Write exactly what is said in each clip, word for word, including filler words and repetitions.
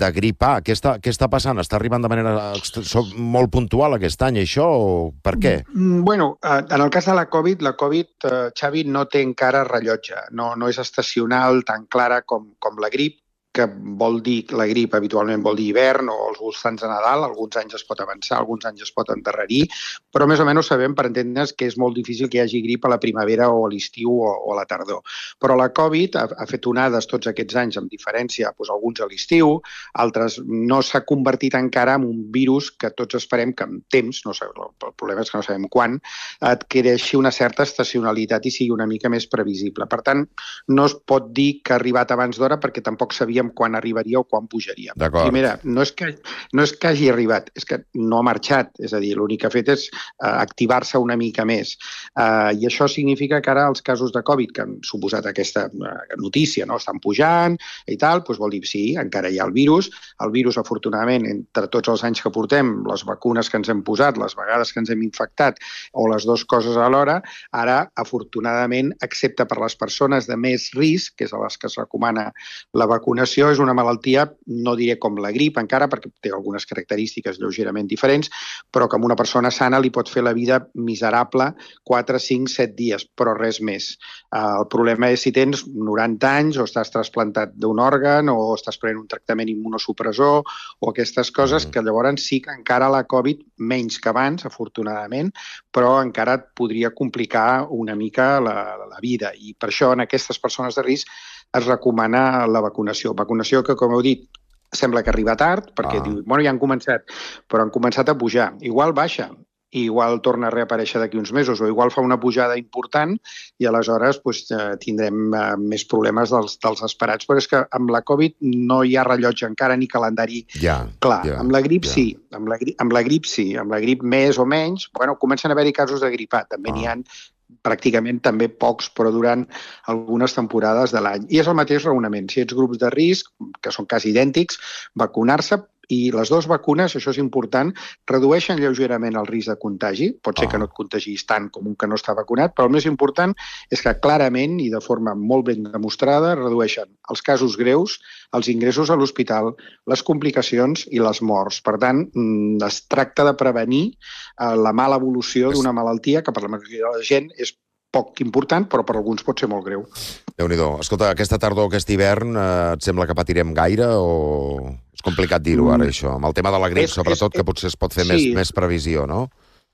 de gripar. Què està, què està passant? Està arribant de manera molt puntual aquest any, això? O per què? Bueno, en el cas de la Covid, la Covid, Xavi, no té encara rellotge. No, no és estacional tan clara com, com la grip, que vol dir, la grip habitualment vol dir hivern o els voltants de Nadal, alguns anys es pot avançar, alguns anys es pot endarrerir, però més o menys sabem, per entendre's, que és molt difícil que hi hagi grip a la primavera o a l'estiu o, o a la tardor. Però la Covid ha, ha fet onades tots aquests anys, amb diferència, doncs, alguns a l'estiu, altres no s'ha convertit encara en un virus que tots esperem que amb temps, no sé, el problema és que no sabem quan, adquireixi una certa estacionalitat i sigui una mica més previsible. Per tant, no es pot dir que ha arribat abans d'hora perquè tampoc sabíem quan arribaria o quan pujaria. Primera, no és, que, no és que hagi arribat, és que no ha marxat. És a dir, l'únic que ha fet és uh, activar-se una mica més. Uh, I això significa que ara els casos de Covid, que han suposat aquesta uh, notícia, no? Estan pujant i tal, doncs vol dir, sí, encara hi ha el virus. El virus, afortunadament, entre tots els anys que portem, les vacunes que ens hem posat, les vegades que ens hem infectat, o les dues coses alhora, ara, afortunadament, excepte per les persones de més risc, que és a les que es recomana la vacunació, és una malaltia, no diré com la grip encara, perquè té algunes característiques lleugerament diferents, però que a una persona sana li pot fer la vida miserable quatre, cinc, set dies, però res més. El problema és si tens noranta anys o estàs trasplantat d'un òrgan o estàs prenent un tractament immunosupressor o aquestes coses que llavors sí que encara la Covid, menys que abans, afortunadament, però encara et podria complicar una mica la, la vida. I per això en aquestes persones de risc es recomana la vacunació. Vacunació que, com heu dit, sembla que arriba tard, perquè ah. diu, bueno, ja han començat, però han començat a pujar. Igual baixa, i igual torna a reaparèixer d'aquí uns mesos, o igual fa una pujada important i aleshores pues, eh, tindrem eh, més problemes dels, dels esperats. Però és que amb la Covid no hi ha rellotge encara ni calendari ja, clar. Ja, amb la grip ja. sí, amb la, amb la grip sí, amb la grip més o menys, bueno, comencen a haver-hi casos de gripat, també ah. n'hi ha pràcticament també pocs, però durant algunes temporades de l'any. I és el mateix raonament. Si ets grups de risc, que són quasi idèntics, vacunar-se, i les dues vacunes, això és important, redueixen lleugerament el risc de contagi. Pot ser oh. que no et contagis tant com un que no està vacunat, però el més important és que clarament i de forma molt ben demostrada redueixen els casos greus, els ingressos a l'hospital, les complicacions i les morts. Per tant, es tracta de prevenir la mala evolució d'una malaltia que per la majoria de la gent és poc important, però per alguns pot ser molt greu. Déu-n'hi-do. Escolta, aquesta tardor o aquest hivern eh, et sembla que patirem gaire o és complicat dir-ho ara, això? Amb el tema de la grip, és, sobretot, és, que potser es pot fer sí. més, més previsió, no?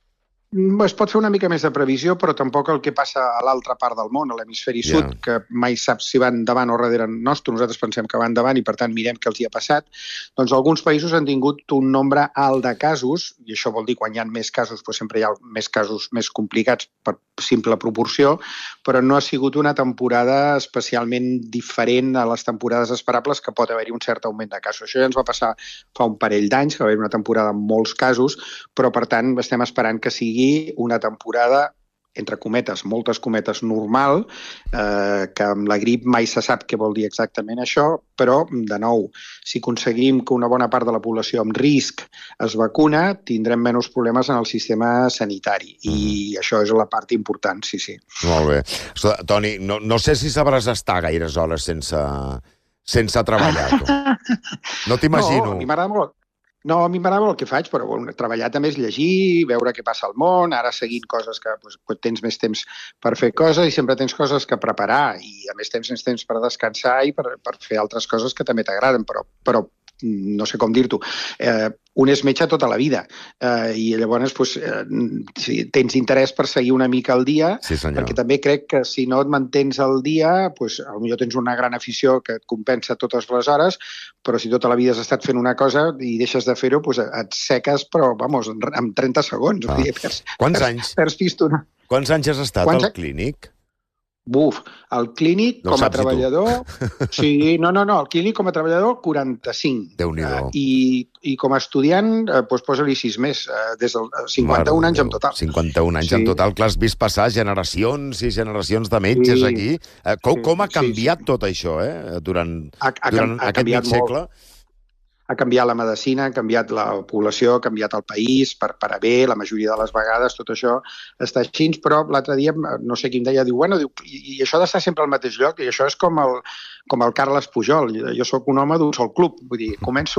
Es pot fer una mica més de previsió, però tampoc el que passa a l'altra part del món, a l'hemisferi yeah. sud, que mai saps si van endavant o darrere nostre, nosaltres pensem que van endavant i per tant mirem què els hi ha passat, doncs alguns països han tingut un nombre alt de casos, i això vol dir quan hi ha més casos, doncs sempre hi ha més casos més complicats per simple proporció, però no ha sigut una temporada especialment diferent a les temporades esperables que pot haver-hi un cert augment de casos. Això ja ens va passar fa un parell d'anys, que va haver-hi una temporada amb molts casos, però per tant estem esperant que sigui una temporada, entre cometes, moltes cometes, normal, eh, que amb la grip mai se sap què vol dir exactament això, però, de nou, si aconseguim que una bona part de la població amb risc es vacuna, tindrem menys problemes en el sistema sanitari. I mm. això és la part important, sí, sí. Molt bé. Escolta, Toni, no, no sé si sabràs estar gaires hores sense, sense treballar, tu. No t'imagino. No, a mi m'agrada molt. No, a mi m'agrada molt el que faig, però bueno, treballar també és llegir, veure què passa al món, ara seguint coses que doncs, tens més temps per fer coses i sempre tens coses que preparar i a més tens més temps per descansar i per, per fer altres coses que també t'agraden, però, però no sé com dir-t'ho. Eh, un és metge tota la vida eh, i llavors doncs, eh, si tens interès per seguir una mica al dia, sí, perquè també crec que si no et mantens al dia, doncs, potser tens una gran afició que et compensa totes les hores, però si tota la vida has estat fent una cosa i deixes de fer-ho, doncs et seques, però, vamos, en trenta segons. Ah. Dir, perds, Quants perds, anys? Perds pistona. Quants anys has estat Quants... al clínic? Buf, al clínic no com a treballador... Sí, no, no, no, al clínic com a treballador quaranta-cinc. Déu-n'hi-do. Uh, i, I com a estudiant, uh, doncs posa-li sis més, uh, des dels cinquanta-un anys en total. cinquanta-un anys sí. en total. Clar, has vist passar generacions i generacions de metges sí. aquí. Uh, com, sí, com ha canviat sí, sí. tot això, eh? Durant, ha, ha, durant ha aquest mig segle? Molt. Ha canviat la medicina, ha canviat la població, ha canviat el país, per, per a bé, la majoria de les vegades tot això està així, però l'altre dia, no sé qui em deia, diu, bueno, diu, i, i això d'estar sempre al mateix lloc, i això és com el, com el Carles Pujol, jo sóc un home d'un sol club, vull dir, començo